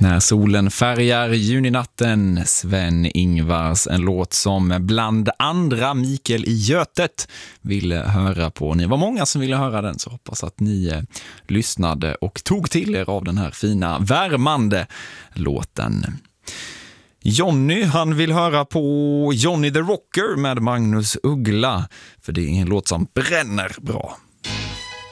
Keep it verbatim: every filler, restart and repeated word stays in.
När solen färgar juninatten, Sven-Ingvars, en låt som bland andra Mikael i Götet ville höra på. Ni var många som ville höra den, så hoppas att ni eh, lyssnade och tog till er av den här fina, värmande låten. Johnny, han vill höra på Johnny the Rocker med Magnus Uggla, för det är en låt som bränner bra.